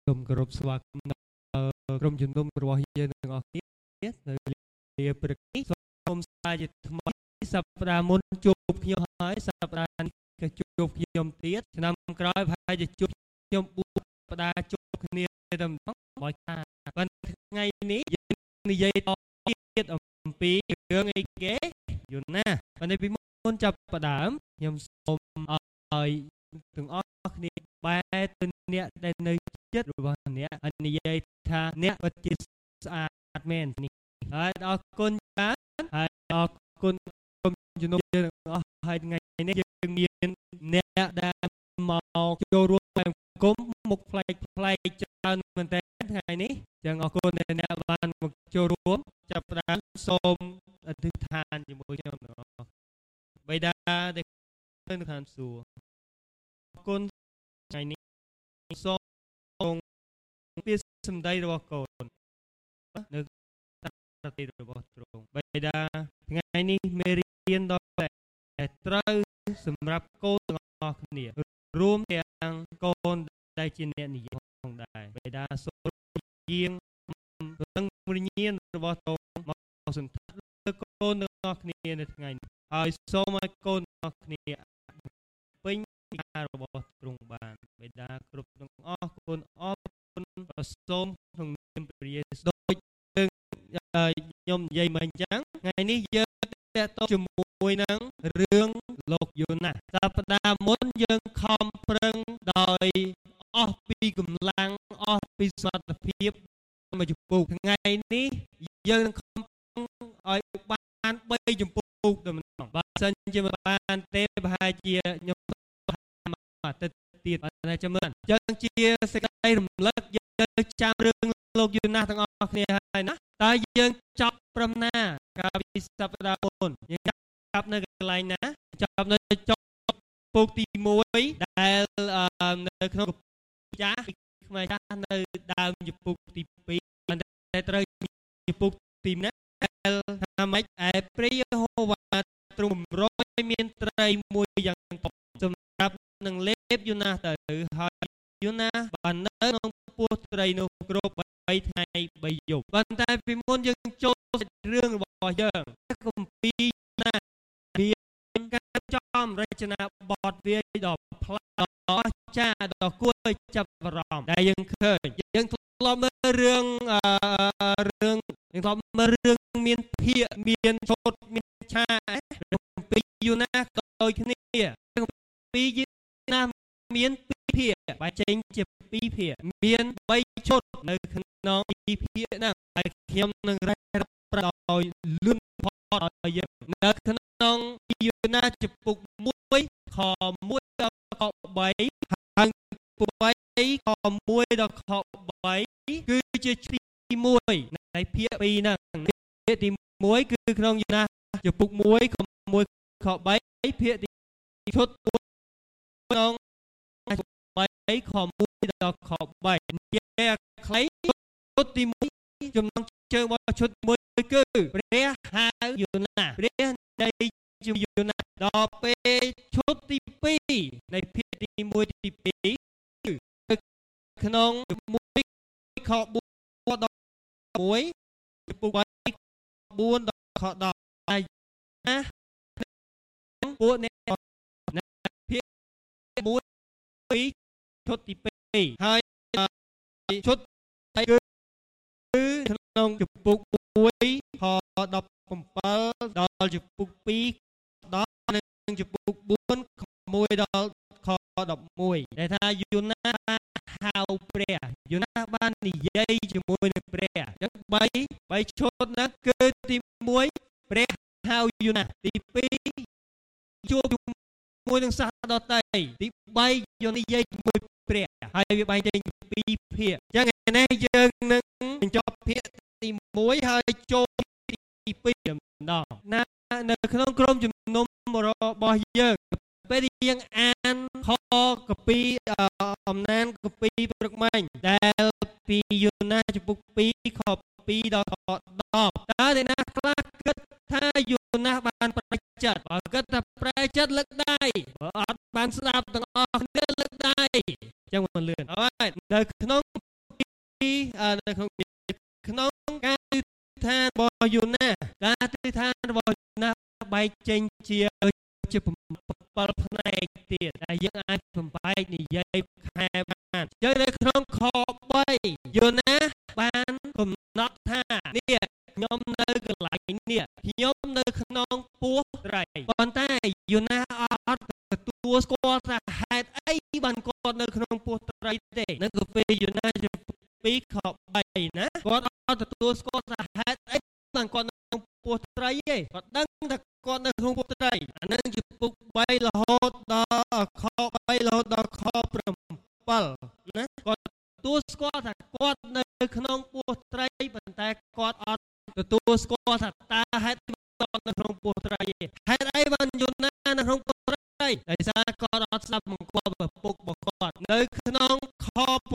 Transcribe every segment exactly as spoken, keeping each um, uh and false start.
សូមគោរពស្វាគមន៍ក្រុមជំនុំរបស់យើងទាំងអស់គ្នានៅលាព្រឹកនេះសូមស្វាគមន៍ថ្មីសប្តាហ៍មុនជួបខ្ញុំហើយសប្តាហ៍នេះក៏ជួបខ្ញុំទៀតឆ្នាំក្រោយប្រហែលជាជួបខ្ញុំបួសសប្តាហ៍ជួបគ្នាតែម្ដងបើថាប៉ុន្តែថ្ងៃនេះយើងនិយាយតទៀតអំពីរឿងអីគេយូរណាស់ប៉ុន្តែពីមុនចាប់ផ្ដើមខ្ញុំសូមឲ្យទាំងអស់គ្នាបែរទៅអ្នកដែលនៅចិត្តរបស់អ្នកនិយាយថាអ្នកពិតជាស្អាតមែននេះហើយអរគុណច្រើនហើយអរគុណគុំជំនុំយើងអស់ហើយថ្ងៃនេះយើងមានអ្នកដែលមកចូលរួមក្នុងគុំមុខផ្លែកផ្លែកច្រើនមែនតើថ្ងៃនេះចឹងអរគុណដែលអ្នកបានមកចូលរួមចាប់ផ្ដើមសូមអធិដ្ឋានជាមួយខ្ញុំទាំងអស់បិតាដែលនៅខាងសួគ៌អរគុណថ្ងៃនេះសូមពីសម្ដីរបស់កូននៅតាមទីរបស់ទ្រង់បិតាថ្ងៃនេះមេរៀនដល់តែត្រូវសម្រាប់កូនទាំងអស់គ្នារួមទាំងកូនដែលជាអ្នកនិយាយផងដែរបិតាសូមយាងនឹងវិញ្ញាណរបស់ទ្រង់មកសន្ធិដ្ឋលើកូនទាំងអស់គ្នានៅថ្ងៃនេះហើយសូមឲ្យកូនទាំងអស់គ្នាពេញការរបស់ទ្រង់បានបិតាគ្រប់ទាំងអស់គុណអរគុណសូមក្នុងនាមព្រះយេស៊ូវដូចយើងខ្ញុំនិយាយមកអញ្ចឹងថ្ងៃនេះយើងតើតជាមួយនឹងរឿងលោកយូណាសប្តាហ៍មុនយើងខំប្រឹងដោយអស់ពីកម្លាំងអស់ពីសមត្ថភាពមួយចំពោះថ្ងៃនេះយើងនឹងខំឲ្យបានបីចំពោះតែម្ដងបើសិនជាមិនបានទេប្រហែលជាខ្ញុំអាទិត្យទៀតតែចាំមើលអញ្ចឹងជាសេចក្តីរំលឹកយើងចាំរឿងលោកយូណាសទាំងអស់គ្នាហើយណាតើយើងចប់ព្រមណាកាលពីសប្តាហ៍មុនយើងចាប់នៅកន្លែងណាចាប់នៅចុងពុកទីមួយដែលនៅក្នុងចាស់ខ្មែរចាស់នៅដើមចំពុកទីពីរតែត្រូវចំពុកទីណាដែលថាម៉េចឯព្រះយេហូវ៉ាទ្រង់រយមានត្រីមួយយ៉ាងសម្រាប់នឹងលេបយូណាសទៅហើយយូណាសបាននៅក្នុងពោះត្រីនោះគ្រប់បីថ្ងៃបីយប់ប៉ុន្តែពីមុនយើងចូលរឿងរបស់យើងគម្ពីរណាមានការចំរចនាបទវាដ៏ប្លែកដ៏អស្ចារ្យដ៏គួរឲ្យចាប់អារម្មណ៍ដែលយើងឃើញយើងធ្លាប់មើលរឿងរឿងយើងធ្លាប់មើលរឿងមានភាគមានឈុតមានឆាគម្ពីរយូណាសដូចគ្នាគម្ពីរយូណាសមានពីរភាគបែងចែងជាពីរភាគមានបីឈុតនៅក្នុងពីរភាគហ្នឹងហើយខ្ញុំនឹងរ៉ាប់ដោយលឿនផុតឲ្យយើងនៅក្នុងយូណាសចំពុកមួយខមួយដល់ខបីហើយពុកបីខមួយដល់ខបីគឺជាទីមួយនៃភាគពីរហ្នឹងភាគទីមួយគឺក្នុងយូណាសចំពុកមួយខមួយខបីភាគទីឈុតក្នុងបីខមួយដល់ខបីនិយាយខ្លីឈុតទីមួយចំណងជើងរបស់ឈុតមួយគឺព្រះហៅយូណាព្រះនៃយូណាដល់ពេលឈុតទីពីរនៃភាគទីមួយទីពីរគឺក្នុងមួយខបួនដល់មួយពុកបួនដល់ខដប់ហើយណាពួកអ្នកភាគមួយពីរឈុតទីពីរហើយឈុតគឺគឺក្នុងចំពុកមួយខដប់bảyដល់ចំពុកពីរដល់និងចំពុកបួនខមួយដល់ខដប់មួយដែលថាយូណាហៅព្រះយូណាបាននិយាយជាមួយនឹងព្រះអញ្ចឹងបីបីឈុតហ្នឹងគឺទីមួយព្រះហៅយូណាទីពីរជួបជាមួយនឹងសាសដតីទីបីយូណានិយាយជាមួយព្រះហើយវាបែងចែកពីរភាគអញ្ចឹងឯនេះយើងនឹងបញ្ចប់ភាគទីមួយហើយចូលទីពីរម្ដងណានៅក្នុងក្រុមជំនុំរបស់យើងពេលយើងអានខកពីអំណានកពីព្រឹកមិញដែលពីយូណាចំពុកពីរខពីរដល់ខដប់តើអ្នកណាខ្លះគិតថាយូណាបានប្រែចិត្តបើគិតថាប្រែចិត្តលើកដៃបើអត់បានស្ដាប់ទាំងអស់គ្នាលើកដៃអញ្ចឹងមិនលឿនហើយនៅក្នុងនៅក្នុងក្នុងការទិដ្ឋានរបស់យូណាការទិដ្ឋានរបស់យូណាបែកចេញជាជាbảyផ្នែកទៀតដែលយើងអាចបំបែកនិយាយខែបានចឹងនៅក្នុងខ3យូណាបានកំណត់ថានេះខ្ញុំនៅកន្លែងនេះខ្ញុំនៅក្នុងពោះត្រីប៉ុន្តែយូណាអត់ទទួលស្គាល់ថាហេតុអីបានគាត់នៅក្នុងពោះត្រីទេនៅកាហ្វេយូណាពីខ3ណាគាត់អត់ទទួលស្គាល់ថាហេតុអីបានគាត់នៅក្នុងពោះត្រីទេគាត់ដឹងថាគាត់នៅក្នុងពោះត្រីអានឹងជាពុក3រហូតដល់ខ3រហូតដល់ខ7ណាគាត់ទទួលស្គាល់ថាគាត់នៅក្នុងពោះត្រីប៉ុន្តែគាត់អត់ទទួលស្គាល់ថាតើហេតុគាត់នៅក្នុងពោះត្រីទេហេតុអីបានយូណានៅក្នុងពោះត្រីដោយសារគាត់អត់ស្ដាប់បង្គាប់ឪពុករបស់គាត់នៅក្នុងខ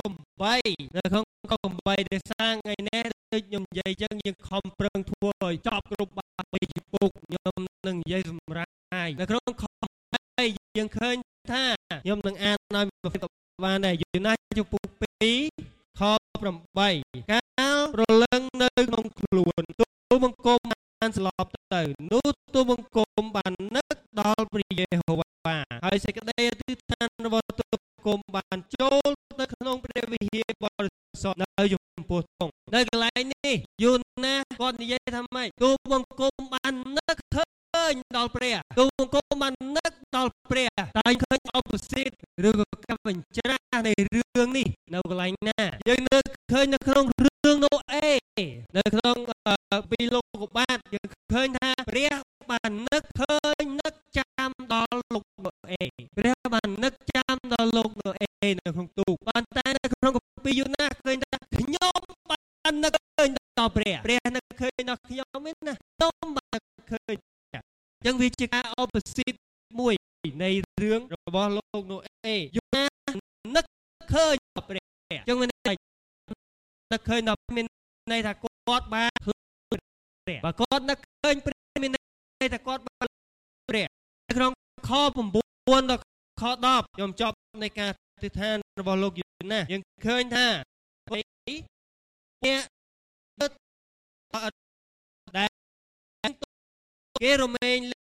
8នៅក្នុងខ8ដែលសាងថ្ងៃនេះដូចខ្ញុំនិយាយចឹងយើងខំប្រឹងធ្វើឲ្យចប់គ្រប់បាត់ពីពុកខ្ញុំនឹងនិយាយសម្រាប់ហើយនៅក្នុងខ8យើងឃើញថាខ្ញុំនឹងអានឲ្យបានដែរយូណាជំពូក2ខ8កាលរលឹងនៅក្នុងខ្លួនទូលបង្គំបានស្លាប់ទៅនោះទូលបង្គំបាននឹកដល់ព្រះយេហូវ៉ាហើយសេចក្តីអធិដ្ឋានរបស់ទូលបង្គំបានចូលទៅក្នុងព្រះវិហារបរិសុទ្ធនៅចំពោះទ្រង់នៅកន្លែងនេះយូណាគាត់និយាយថាម៉េចទូលបង្គំបាននឹកឃើញដល់ព្រះទូលបង្គំបាននឹកដល់ព្រះតែឃើញអបសិទ្ធឬក៏កបញ្ច្រាស់នៃរឿងនេះនៅកន្លែងណាយើងនឹកឃើញនៅក្នុងរឿងណូអេនៅក្នុងពីលោកកបាទយើងឃើញថាព្រះបាននឹកឃើញនឹកចាំដល់លោកណូអេព្រះបាននឹកចាំដល់លោកណូអេនៅក្នុងទូកប៉ុន្តែនៅក្នុងគម្ពីរយូណាឃើញថាខ្ញុំបាននឹកឃើញដល់ព្រះព្រះនឹកឃើញដល់ខ្ញុំវិញណាខ្ញុំបានឃើញអញ្ចឹងវាជាការអបសិទ្ធមួយនៃរឿងរបស់លោកណូអេយូណានឹកឃើញដល់ព្រះអញ្ចឹងមានន័យនឹកឃើញដល់មានន័យថាគាត់បានឃើញព្រះបើគាត់នឹកឃើញព្រះមានន័យថាគាត់បានព្រះក្នុងខ9ដល់ខ10ខ្ញុំចប់នៃការទិដ្ឋានរបស់លោកយូណាយើងឃើញថាអ្នកដែលគេរមែង